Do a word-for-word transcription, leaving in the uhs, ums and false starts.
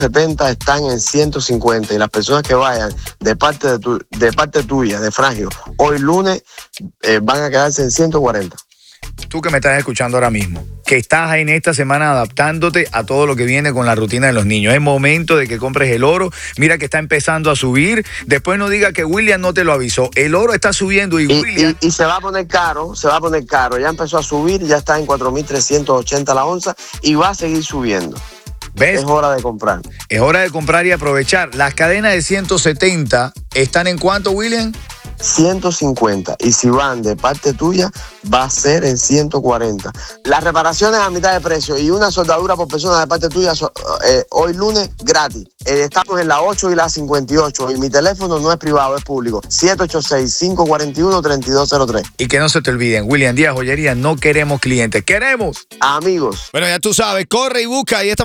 setenta están en ciento cincuenta y las personas que vayan de parte de, tu, de parte tuya, de Frangio, hoy lunes eh, van a quedarse en ciento cuarenta. Tú que me estás escuchando ahora mismo, que estás en esta semana adaptándote a todo lo que viene con la rutina de los niños. Es momento de que compres el oro. Mira que está empezando a subir. Después no diga que William no te lo avisó. El oro está subiendo y, y William... Y, y se va a poner caro, se va a poner caro. Ya empezó a subir, ya está en cuatro mil trescientos ochenta la onza y va a seguir subiendo. ¿Ves? Es hora de comprar. Es hora de comprar y aprovechar. Las cadenas de ciento setenta están en ¿cuánto, William? ciento cincuenta, y si van de parte tuya va a ser en ciento cuarenta. Las reparaciones a mitad de precio y una soldadura por persona de parte tuya eh, hoy lunes gratis. Eh, estamos en la ocho y la cincuenta y ocho y mi teléfono no es privado, es público. siete ocho seis, cinco cuatro uno, tres dos cero tres. Y que no se te olviden, William Díaz Joyería, no queremos clientes, queremos amigos. Bueno, ya tú sabes, corre y busca y esta